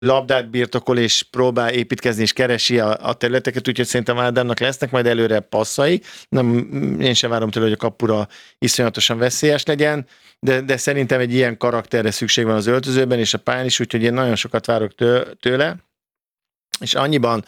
labdát birtokol, és próbál építkezni, és keresi a területeket, úgyhogy szerintem Ádámnak lesznek majd előre passzai. Nem, én sem várom tőle, hogy a kapura iszonyatosan veszélyes legyen, de szerintem egy ilyen karakterre szükség van az öltözőben, és a pályán is, úgyhogy én nagyon sokat várok tőle. És annyiban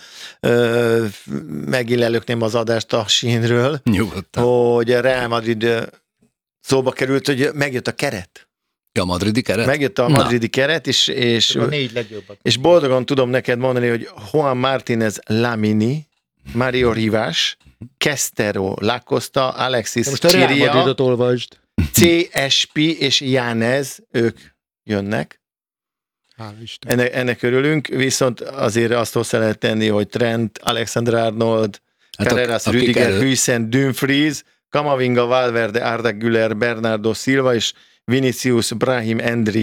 megillelőkném az adást a sínről, hogy a Real Madrid szóba került, hogy megjött a keret. A madridi keret? Megjött a madridi keret, és a 4 legjobbat. És boldogan tudom neked mondani, hogy Juan Martínez Lamini, Mario Rivas, Kestero Lacosta, Alexis Chiria, CSP és Janez, ők jönnek. Ennek örülünk, viszont azért azt hozzá lehet tenni, hogy Trent, Alexander-Arnold, Carreras, Rüdiger, Hüseyin, Dumfries, Camavinga, Valverde, Arda Güler, Bernardo Silva és Vinicius, Brahim,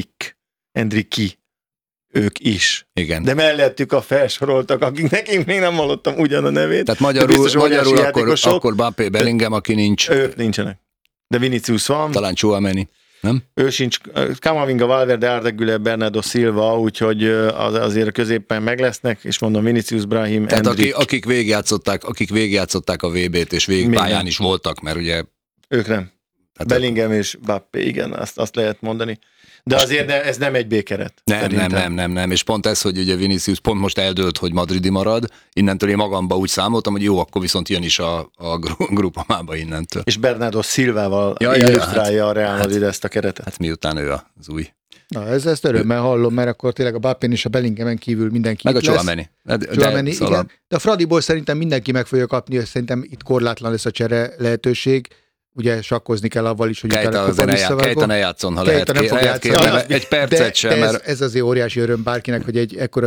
Endriki, ők is. Igen. De mellettük a felsoroltak, akiknek én még nem hallottam ugyan a nevét. Tehát magyarul akkor Mbappé, Bellingham, aki nincs. Ők nincsenek. De Vinicius van. Talán Tchouaméni. Nem? Ő sincs. Camavinga, Valverde, Arda Güler, Bernardo Silva, úgyhogy azért középen meg lesznek, és mondom Vinicius, Brahim, tehát Endrik. akik végigjátszották a VB-t, és végigpályán is voltak, mert ugye... Ők nem. Hát Bellingham és Mbappé, igen, azt lehet mondani. De azért ez nem egy B-keret. Nem. És pont ez, hogy ugye Vinicius pont most eldőlt, hogy madridi marad, innentől én magamba úgy számoltam, hogy jó, akkor viszont jön is a grupamába innentől. És Bernardo Silvával illusztrálja a Real Madrid ezt a keretet. Hát miután ő az új. Na, ezt örömmel hallom, mert akkor tényleg a Mbappén és a Bellinghamen kívül mindenki meg itt a Tchouaméni. Tchouaméni, igen. De a Fradiból szerintem mindenki meg fogja kapni, és szerintem itt korlátlan lesz a csere lehetőség. Ugye sakkozni kell avval is, hogy Kejta ne játszon, ha lehet. Egy percet sem. Mert ez azért óriási öröm bárkinek, hogy egy ekkora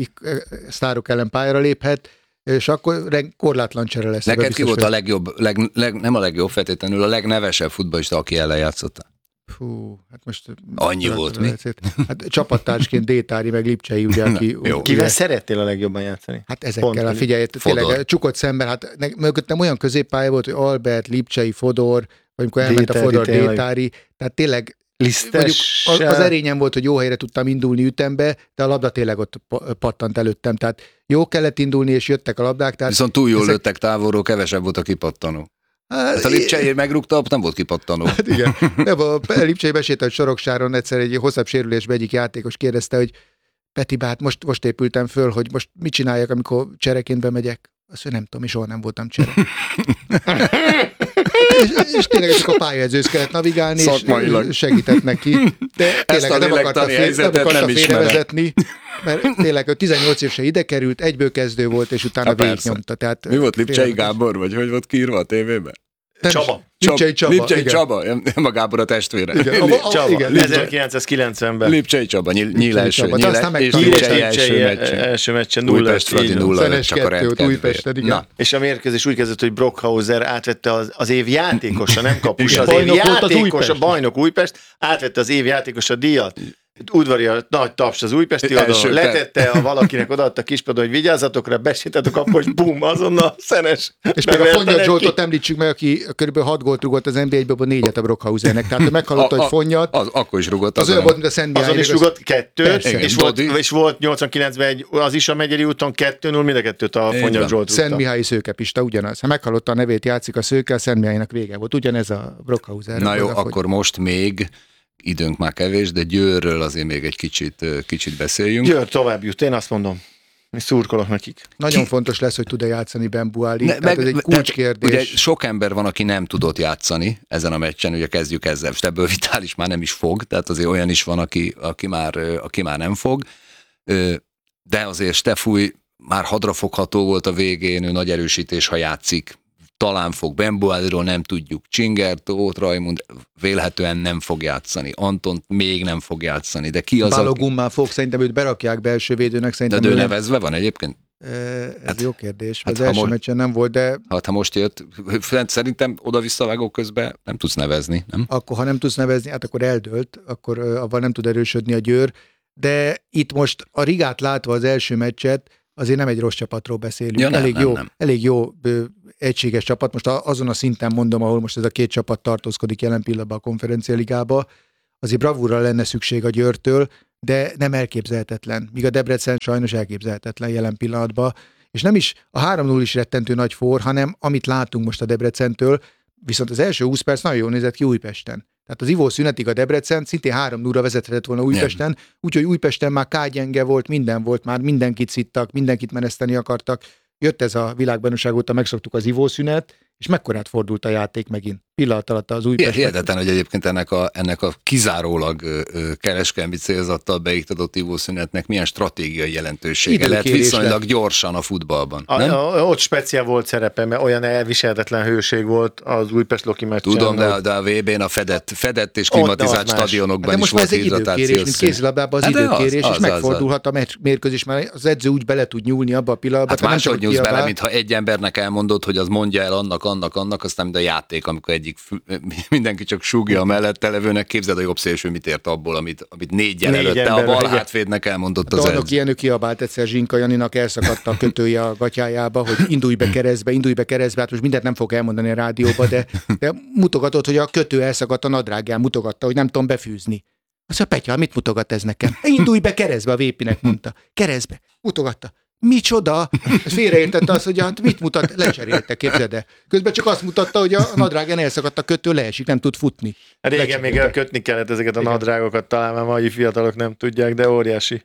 sztárok ellen pályára léphet, és akkor korlátlan csere lesz. Neked ki volt a legjobb, nem a legjobb feltétlenül, a legnevesebb futballista, aki ellen játszotta? Fú, hát most... Annyi volt mi? Hát csapattársként Détári, meg Lipcsei, ugye, aki... Kivel szerettél a legjobban játszani? Hát ezekkel, figyelj, tényleg csukott szemben, hát mögöttem olyan középpálya volt, hogy Albert, Lipcsei, Fodor, vagy amikor elment a Fodor, Détári, tehát tényleg az erényem volt, hogy jó helyre tudtam indulni ütembe, de a labda tényleg ott pattant előttem, tehát jó kellett indulni, és jöttek a labdák. Tehát viszont túl jól lőttek távolról, kevesebb volt a kipattanó. Hát a Lipcsei megrúgta, nem volt kipattanó. Hát igen. A Lipcsei besételt Soroksáron egyszer egy hosszabb sérülésben egyik játékos kérdezte, hogy Peti, bát, most épültem föl, hogy most mit csináljak, amikor csereként bemegyek. Azt mondja, nem tudom, és soha nem voltam csere. és tényleg csak a pályaedzőhöz kellett navigálni, és segített neki. De tényleg nem akarta félrevezetni, mert tényleg 18 évesen ide került, egyből kezdő volt, és utána végignyomta. Tehát mi volt, Lipcsei Gábor, vagy hogy volt kiírva a tévében? Csaba. Lipcsei Csaba, nem a Gábor a testvére. Igen, 1990-ben. Lipcsei Csaba, Nyíl első meccsen 0-5, csak a rendkedvéért. És a mérkőzés úgy kezdett, hogy Brockhauser átvette az év játékosa, nem kapusa, az év játékos, a bajnok Újpest, átvette az év játékos a díjat. Udvarias nagy taps az újpesti oldalon, letette valakinek, odaadta kispadon, hogy vigyázzatok rá, besétett a kapu, és bum, azonnal Szenes. És meg a Fonnyad Zsoltot említsük meg, aki kb. 6 gólt rugott az NBA-ből, 4-et a Brockhausernek. Tehát ő meghallotta, hogy Fonnyad. Akkor is rugott. Az olyan volt, mint a Szent Mihály. Azon is rugott 2-t, és volt 89-ben az is a Megyeri úton 2-0, mind a kettőt a Fonnyad Zsolt rúgta. Szent Mihály Szőkepista, ugyanaz. Ha meghallotta a nevét, játszik a Szőke, a Szent Mihálynak vége volt. Ugyanez a Brockhauser. Na jó, akkor most még időnk már kevés, de Győrről azért még egy kicsit beszéljünk. Győr tovább jut, én azt mondom. Mi szurkolok nekik. Nagyon fontos lesz, hogy tud-e játszani Ben Buali. Tehát ez egy kulcskérdés. Ugye sok ember van, aki nem tudott játszani ezen a meccsen, ugye kezdjük ezzel, és ebből Vitális már nem is fog, tehát azért olyan is van, aki már nem fog. De azért Stefúj már hadrafogható volt a végén, ő nagy erősítés, ha játszik. Talán fog Ben Bualiról, nem tudjuk. Csinger, Tóth Rajmund vélhetően nem fog játszani. Anton még nem fog játszani. De ki az, Balogun már fog, szerintem őt berakják belső védőnek. De ő nevezve van egyébként? Ez jó kérdés. Az első meccsen nem volt, de... Hát ha most jött, szerintem oda-visszavágó közben nem tudsz nevezni, nem? Akkor, ha nem tudsz nevezni, hát akkor eldőlt, akkor avval nem tud erősödni a Győr. De itt most a Rigát látva az első meccset, azért nem egy rossz csapatról beszélünk. Ja, elég jó egységes csapat. Most azon a szinten mondom, ahol most ez a két csapat tartózkodik jelen pillanatban a Konferencia Ligába, azért bravúrra lenne szükség a Győrtől, de nem elképzelhetetlen. Míg a Debrecen sajnos elképzelhetetlen jelen pillanatban. És nem is a 3-0 is rettentő nagy for, hanem amit látunk most a Debrecentől, viszont az első 20 perc nagyon jól nézett ki Újpesten. Tehát az ivószünetig a Debrecen szintén 3-0-ra vezethetett volna Újpesten, úgyhogy Újpesten már kágyenge volt, minden volt, már mindenkit szittak, mindenkit meneszteni akartak. Jött ez a világbajnokság óta, megszoktuk az ivószünet, és mekkorát fordult a játék megint. Pillanat alatt az Újpest. Hihetetlen, hogy egyébként ennek a kizárólag kereskedelmi célzattal beiktatott ivószünetnek milyen stratégiai jelentősége lehet viszonylag gyorsan a futballban. Ott speciál volt szerepe, mert olyan elviselhetetlen hőség volt az Újpest Loki meccsen. Tudom, de a VB-n a fedett és klimatizált stadionokban is volt hidratációs szünet. Mint kézilabdában az időkérés, és megfordulhat a mérkőzés, mert az edző úgy bele tud nyúlni abba a pillanatban. Hát máshogy nyúlsz bele, mintha egy embernek elmondod, hogy az mondja el annak, aztán mint a játék, amikor mindenki csak súgja a mellette levőnek, képzeld a jobb szélső mit ért abból, amit 4 előtte a bal hátvédnek elmondott az edző. Ilyenő kiabált egyszer Zsinka Janinak, elszakadt a kötője a gatyájába, hogy indulj be keresztbe, hát most mindent nem fog elmondani a rádióba, de mutogatott, hogy a kötő elszakadt a nadrágján, mutogatta, hogy nem tudom befűzni. Azt mondja, Petya, mit mutogat ez nekem? Indulj be keresztbe, a Vépinek mondta. Keresztbe. Mutogatta. Micsoda? Félreértette azt, hogy mit mutat, lecserélte, képzeld el. Közben csak azt mutatta, hogy a nadrágán elszakadt a kötő, leesik, nem tud futni. Régen még elkötni kellett ezeket a nadrágokat, talán már mai fiatalok nem tudják, de óriási.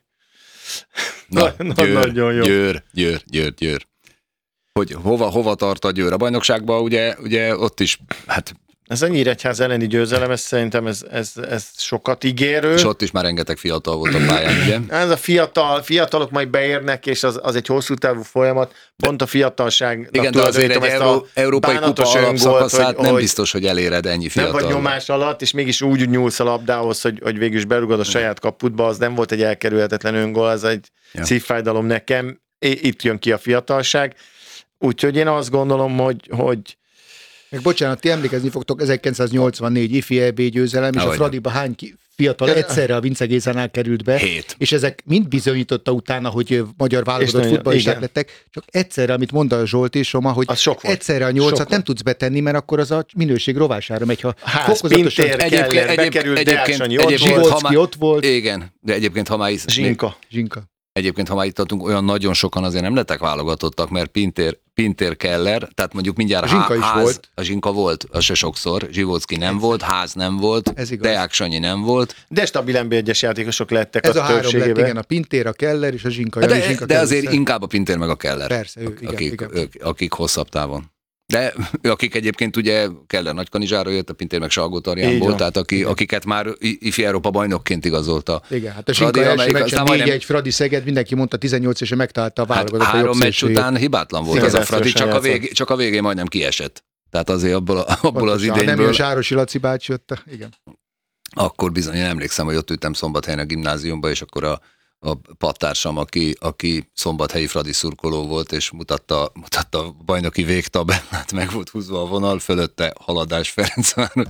Nagyon jó. Győr. Hogy hova tart a Győr? A bajnokságban ugye ott is, hát ez a Nyíregyháza elleni győzelem, ez szerintem ez sokat ígérő. És ott is már rengeteg fiatal volt a pályán, ugye? Ez a fiatalok majd beérnek, és az egy hosszú távú folyamat. Pont a fiatalság. Igen, de azért egy európai kupa alapszakaszát nem biztos, hogy eléred ennyi fiatal. Nem vagy nyomás alatt, és mégis úgy nyúlsz a labdához, hogy végül is berugod a saját kapudba, az nem volt egy elkerülhetetlen öngól, az egy szívfájdalom nekem. Itt jön ki a fiatalság. Úgyhogy én azt gondolom, hogy meg bocsánat, ti emlékezni fogtok, 1984 ifi EB győzelem, és a Fradiba hány fiatal egyszerre a Vince Gézánál került be, 7. És ezek mind bizonyította utána, hogy magyar válogatott futballisták lettek, csak egyszerre, amit mond a Zsolt és Roma, hogy egyszerre a 8-at nem tudsz betenni, mert akkor az a minőség rovására megy. Ha Pintér, Keller, bekerült Deák-Sanyi, Zsivolszki ott volt. Igen, de egyébként ha már Zsinka. Egyébként, ha már itt adtunk, olyan nagyon sokan azért nem lettek válogatottak, mert Pintér Keller, tehát mondjuk mindjárt a Zsinka volt, az se sokszor, Zsivolszki nem volt, Ház nem volt, Deák Sanyi nem volt. De stabil NB1-es játékosok lettek ez a három lett, igen, a Pintér, a Keller és a Zsinka. De azért inkább a Pintér meg a Keller. Persze, akik hosszabb távon. De akik egyébként ugye Keller Nagykanizsára jött, a Pintér meg Salgótarjánból, tehát akiket már ifi Európa bajnokként igazolta. Igen, hát a Zsinka első meccsen 4-1 Fradi Szeged, mindenki mondta 18 és megtalálta a válogatott. Hát 3 meccs után hibátlan volt az a Fradi, csak a végén majdnem kiesett. Tehát azért abból az idényből. Nem jön Sárosi Laci bácsi jött, igen. Akkor bizony, én emlékszem, hogy ott ültem Szombathelyen a gimnáziumban, és akkor a pattársam, aki szombathelyi Fradi szurkoló volt, és mutatta a bajnoki végtabellát, meg volt húzva a vonal, fölötte Haladás Ferencváros,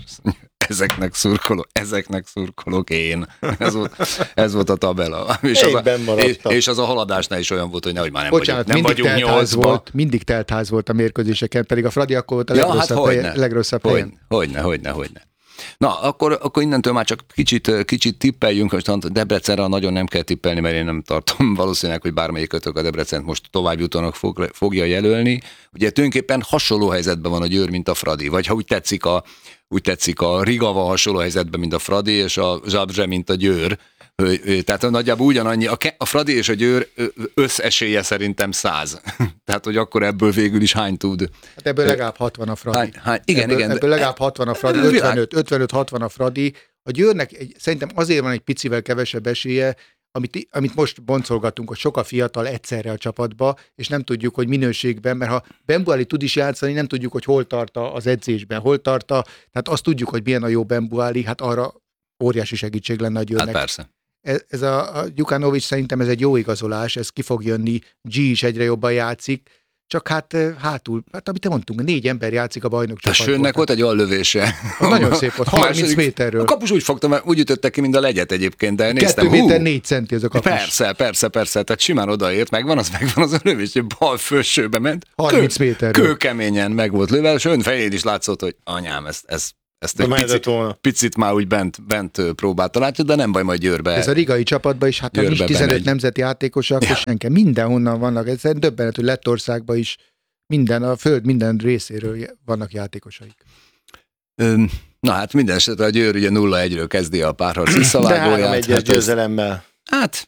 ezeknek szurkolok én. Ez volt a tabella. És az a Haladásnál is olyan volt, hogy nehogy már nem vagyunk 8-ba. Mindig teltház volt a mérkőzéseken, pedig a Fradi akkor volt a legrosszabb helyen. Hogyne. Na, akkor innentől már csak kicsit tippeljünk, most Debrecenre nagyon nem kell tippelni, mert én nem tartom valószínűleg, hogy bármelyik a Debrecent most továbbjutónak fogja jelölni. Ugye tulajdonképpen hasonló helyzetben van a Győr, mint a Fradi, vagy ha úgy tetszik a Rigava hasonló helyzetben, mint a Fradi, és a Zsabzse, mint a Győr. Tehát nagyjából ugyanannyi, a Fradi és a Győr összesélye szerintem 100. Tehát, hogy akkor ebből végül is hány tud. Hát ebből legalább 60 a Fradi. Igen. Ebből legalább 60 a Fradi, 55-60 a Fradi. A Győrnek szerintem azért van egy picivel kevesebb esélye, amit most boncolgatunk, hogy sok a fiatal egyszerre a csapatba, és nem tudjuk, hogy minőségben, mert ha Bembuáli tud is játszani, nem tudjuk, hogy hol tart az edzésben, tehát azt tudjuk, hogy milyen a jó Bembuáli, hát arra óriási segítség lenne a Győrnek. Hát persze. Ez a Gyukanovics szerintem ez egy jó igazolás, ez ki fog jönni, G is egyre jobban játszik, csak hátul, amit te mondtunk, 4 ember játszik a bajnokcsapatban. A Sönnek volt egy allövése. Nagyon szép volt, 30 méterről. A kapus úgy fogta, mert úgy ütötte ki, mint a legyet egyébként, de néztem. 2 méter 4 centi ez a kapus. Persze, tehát simán odaért, megvan az a lövés, hogy bal felsőbe ment. 30 méterről. Kőkeményen meg volt lőve, Sön fején is látszott, hogy anyám, ez ezt egy picit már úgy bent próbálta látni, de nem baj, majd Győrbe. Ez a rigai csapatban is, hát is 15 nemzeti játékosok, és senki, mindenhonnan vannak, ez döbbenet, hogy Lettországban is a föld minden részéről vannak játékosaik. Na hát minden esetre a Győr ugye 0-1-ről kezdi a párharc visszavágóját. De 3-1-es győzelemmel. Hát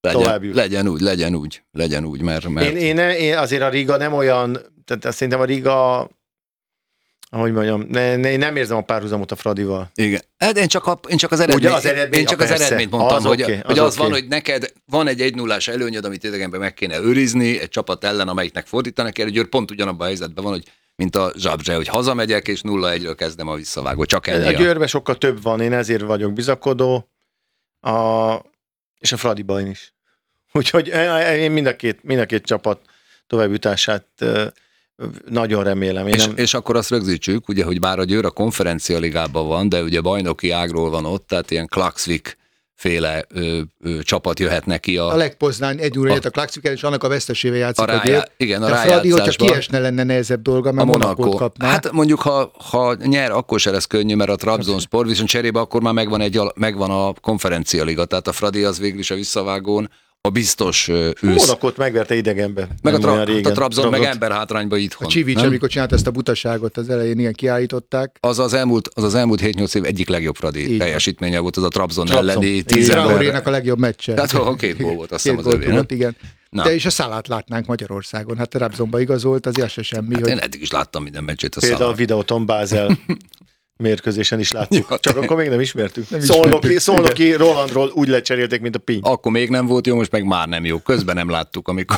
legyen úgy, mert... Én azért a Riga nem olyan, tehát szerintem a Riga, ahogy mondjam, én nem érzem a párhuzamot a Fradival. Igen. Hát én csak az eredményt mondtam, hogy az van, hogy neked van egy 1-0-ás előnyöd, amit idegenben meg kéne őrizni, egy csapat ellen, amelyiknek fordítanak kell, Győr pont ugyanabban a helyzetben van, hogy mint a Zsabzse, hogy hazamegyek, és 0-1-ről kezdem a visszavágó. Csak ennyi. A Győrben sokkal több van, én ezért vagyok bizakodó, és a Fradiban is. Úgyhogy én mind a két csapat továbbjutását nagyon remélem. És akkor azt rögzítsük, ugye, hogy bár a Győr a Konferencia Ligában van, de ugye bajnoki ágról van ott, tehát ilyen Klaksvik féle csapat jöhet neki. A Legpoznán egy úr a Klaksviken, és annak a vesztesével játszik a Győr. Igen, a Fradi, hogyha kiesne lenne nehezebb dolga, mert Monakót kapná. Hát mondjuk, ha nyer, akkor se lesz könnyű, mert a Trabzonspor, viszont cserébe akkor már megvan a Konferencia Liga, tehát a Fradi az végül is a visszavágón a biztos ősz. Monakót megverte idegenbe. Meg a Trabzon meg emberhátrányba itthon. A Csivics, amikor csinált ezt a butaságot, az elején ilyen kiállították. Az elmúlt 7-8 év egyik legjobb Fradi teljesítménye volt, az a Trabzon elleni 10 Traorénak a legjobb meccse. Tehát 2 gól volt, azt hiszem az övé, igen. De és a Szalát látnánk Magyarországon. Hát Trabzonba igazolt, az se semmi. Hát én eddig is láttam minden meccsét a Például a Videoton Bázel mérkőzésen is láttuk. Csak akkor még nem ismertük. Szolnoki Rolandról úgy lecserélték, mint a Piny. Akkor még nem volt jó, most meg már nem jó. Közben nem láttuk, amikor...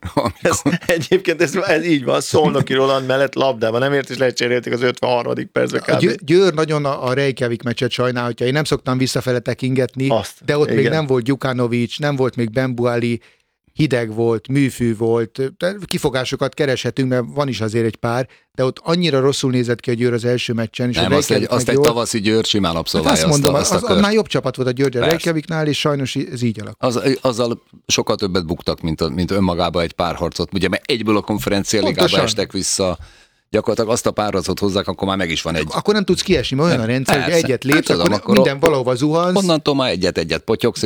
Egyébként ez így van. Szolnoki Roland mellett labdában nem ért, és lecserélték az 53. percben kb. Győr nagyon a Reykjavik meccset sajnálhatja. Én nem szoktam visszafele tekingetni, de ott még nem volt Gyukanovics, nem volt még Benbuali, hideg volt, műfű volt, kifogásokat kereshetünk, mert van is azért egy pár, de ott annyira rosszul nézett ki a Győr az első meccsen. És nem, azt egy tavaszi Győr simán abszolválja. Hát azt mondom, az már jobb csapat volt a Győr a Reykjaviknál, és sajnos ez így alakult. Azzal sokkal többet buktak, mint önmagában egy párharcot. Ugye, mert egyből a Konferencia Ligába estek vissza, gyakorlatilag azt a párharcot hozzák, akkor már meg is van egy. Akkor nem tudsz kiesni, mert olyan a rendszer, hogy egyet lépsz, akkor minden valahova zuhansz. Onnantól már egyet potyogsz,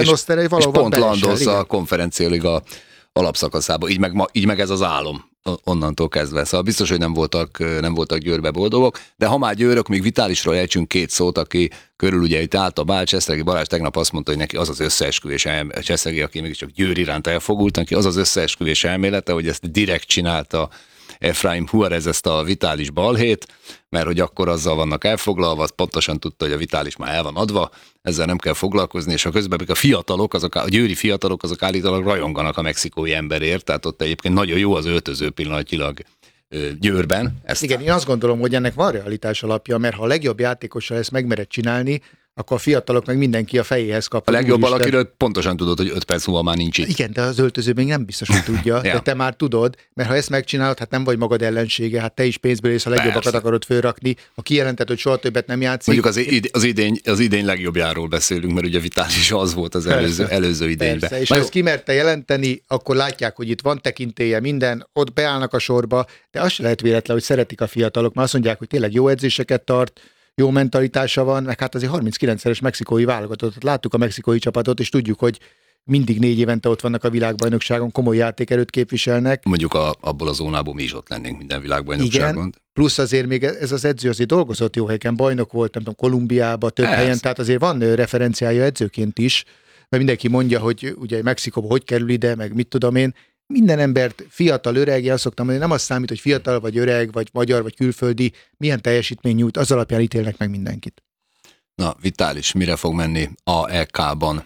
és pont landolsz a Konferencia Liga alapszakaszába. Így meg ez az álom onnantól kezdve. Szóval biztos, hogy nem voltak Győrbe boldogok, de ha már Győrök, még Vitálisról ejtsünk 2 szót, aki körül ugye itt állt a bál, Csesztegi Balázs tegnap azt mondta, hogy neki az az összeesküvés elmélete, Csesztegi, aki mégiscsak Győr iránt elfogult, neki az az összeesküvés elmélete, hogy ezt direkt csinálta Efraim Juarez ezt a Vitális balhét, mert hogy akkor azzal vannak elfoglalva, pontosan tudta, hogy a Vitális már el van adva, ezzel nem kell foglalkozni, és a közben a fiatalok, a győri fiatalok, azok állítólag rajonganak a mexikói emberért, tehát ott egyébként nagyon jó az öltöző pillanatilag Győrben. Igen, én azt gondolom, hogy ennek van realitás alapja, mert ha a legjobb játékossal ezt megmered csinálni, akkor a fiatalok meg mindenki a fejéhez kap. A legjobb valakiről pontosan tudod, hogy 5 perc múlva már nincs itt. Igen, de az öltöző még nem biztos, hogy tudja, ja. De te már tudod, mert ha ezt megcsinálod, hát nem vagy magad ellensége, hát te is pénzből és a legjobbakat akarod fölrakni. Ha kijelented, hogy soha többet nem játszik. Mondjuk az idény legjobbjáról beszélünk, mert ugye Vitális az volt az előző idényben. Persze, és ha ezt kimerte jelenteni, akkor látják, hogy itt van tekintélye, minden, ott beállnak a sorba, de az se lehet véletlen, hogy szeretik a fiatalok, mert azt mondják, hogy tényleg jó edzéseket tart, jó mentalitása van, meg hát azért 39-szeres mexikói válogatott. Láttuk a mexikói csapatot, és tudjuk, hogy mindig 4 évente ott vannak a világbajnokságon, komoly játékerőt képviselnek. Mondjuk abból a zónából mi is ott lennénk minden világbajnokságon. Igen, plusz azért még ez az edző azért dolgozott jó helyeken, bajnok volt, nem tudom, Kolumbiában, több helyen, tehát azért van referenciája edzőként is, mert mindenki mondja, hogy ugye Mexikóba hogy kerül ide, meg mit tudom én. Minden embert, fiatal, öreg, én azt szoktam mondani, nem azt számít, hogy fiatal, vagy öreg, vagy magyar, vagy külföldi, milyen teljesítmény nyújt, az alapján ítélnek meg mindenkit. Na, Vitális, mire fog menni a EK-ban?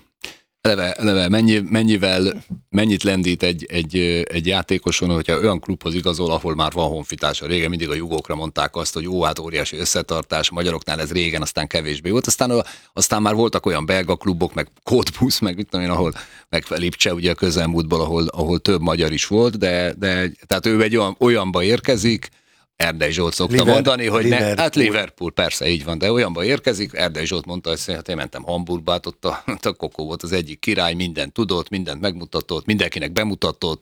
Eleve mennyit lendít egy játékoson, hogyha olyan klubhoz igazol, ahol már van honfitársa. Régen mindig a jugókra mondták azt, hogy hát óriási összetartás, magyaroknál ez régen, aztán kevésbé volt. Aztán már voltak olyan belga klubok, meg Cottbus, meg mit tudom én, ahol meg Lipcse ugye a közelmúltból, ahol több magyar is volt, de tehát ő egy olyanba érkezik, Erdei Zsolt szokta mondani, hogy Liverpool, persze így van, de olyanba érkezik, Erdei Zsolt mondta, hogy hát én mentem Hamburgba, hát ott a Kokó volt az egyik király, mindent tudott, mindent megmutatott, mindenkinek bemutatott,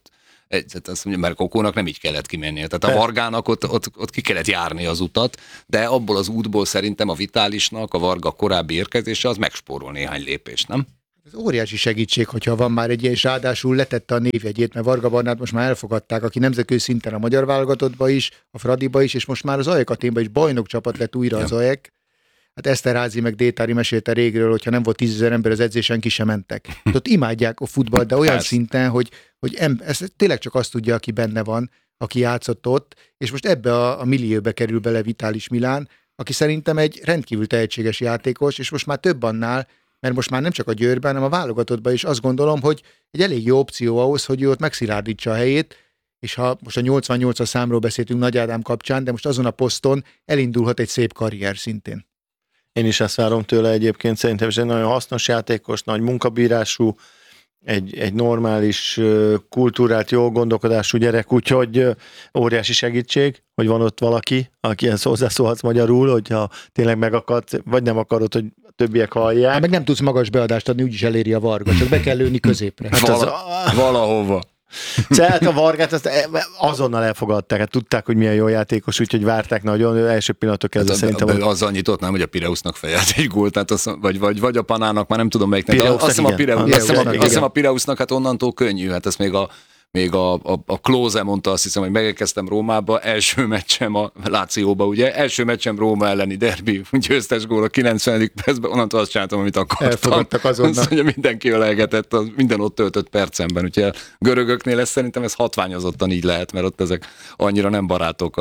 Azt mondja, mert Kokónak nem így kellett kimennie. Tehát a Vargának ott ki kellett járni az utat, de abból az útból szerintem a Vitálisnak a Varga korábbi érkezése az megspórol néhány lépést, nem? Ez óriási segítség, hogyha van már egy ilyen, és ráadásul letette a névjegyét, mert Varga Barnát most már elfogadták, aki nemzetközi szinten a magyar válogatottba is, a Fradiba is, és most már az AEK Athénban is bajnokcsapat lett újra az AEK. Hát Eszterházy meg Détári mesélte régről, hogyha nem volt 10 000 ember az edzésen, ki sem mentek. Ott imádják a futballt, de olyan szinten, hogy ez tényleg csak azt tudja, aki benne van, aki játszott ott, és most ebbe a millióbe kerül bele Vitális Milán, aki szerintem egy rendkívül tehetséges játékos, és most már több annál, mert most már nem csak a Győrben, hanem a válogatottban is azt gondolom, hogy egy elég jó opció ahhoz, hogy ő ott megszilárdítsa a helyét, és ha most a 88-as számról beszéltünk Nagy Ádám kapcsán, de most azon a poszton elindulhat egy szép karrier szintén. Én is ezt várom tőle egyébként, szerintem ez egy nagyon hasznos játékos, nagy munkabírású, egy normális, kultúrált, jó gondolkodású gyerek, úgyhogy óriási segítség, hogy van ott valaki, aki ezt hozzászólhatsz magyarul, hogyha tényleg megakad, vagy nem akarod, hogy többiek hallják. Hát meg nem tudsz magas beadást adni, úgyis eléri a Varga, csak be kell lőni középre. Hát valahova. Tehát a Vargát azt azonnal elfogadták, hát tudták, hogy milyen jó játékos, úgyhogy várták nagyon, első pillanatok kezdve szerintem. Azzal nyitottnám, hogy a Pireusznak fejelt egy gólt, tehát vagy a Panának, már nem tudom melyiknek, de azt hiszem a Pireusznak, hát onnantól könnyű, hát ezt még a Klose mondta, azt hiszem, hogy megérkeztem Rómába, első meccsem a Lációba, ugye, első meccsem Róma elleni derbi, győztes gól a 90. percben, onnantól azt csináltam, amit akartam. Elfogadtak azonnal. Azt mondja, mindenki ölelgetett, minden ott töltött percemben, úgyhogy görögöknél ez szerintem ez hatványozottan így lehet, mert ott ezek annyira nem barátok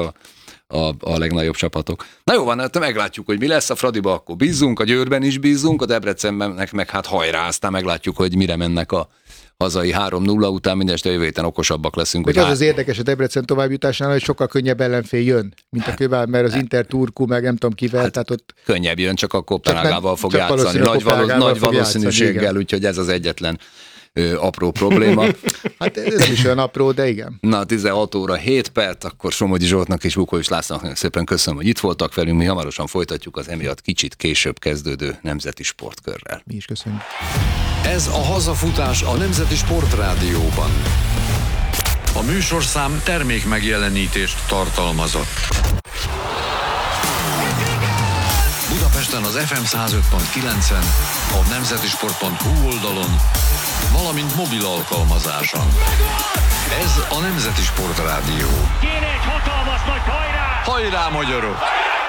a legnagyobb csapatok. Na jó van, hát meglátjuk, hogy mi lesz, a Fradiba akkor bízzunk, a Győrben is bízzunk, a Debrecenben meg hát hajrá, aztán meglátjuk, hogy mire mennek a hazai 3-0 után, mindeneste jövő héten okosabbak leszünk. Hogy az érdekes a Debrecen továbbjutásnál, hogy sokkal könnyebb ellenfél jön, mint a Kövál, mert az Inter Turku, meg nem tudom kivel, hát tehát ott... Könnyebb jön, csak a Kopenhágával fog játszani. Nagy valószínűséggel, úgyhogy ez az egyetlen apró probléma. Hát ez is olyan apró, de igen. Na, 16 óra 7 perc, akkor Somogyi Zsoltnak és Bukovics Lászlónak szépen köszönöm, hogy itt voltak velünk. Mi hamarosan folytatjuk az emiatt kicsit később kezdődő nemzeti sportkörrel. Mi is köszönjük. Ez a hazafutás a Nemzeti Sportrádióban. A műsorszám termék megjelenítést tartalmazott. Budapesten az FM 105.9-en, a nemzetisport.hu oldalon, valamint mobil alkalmazáson. Ez a Nemzeti Sportrádió. Kéne egy hatalmas nagy hajrá! Hajrá, magyarok!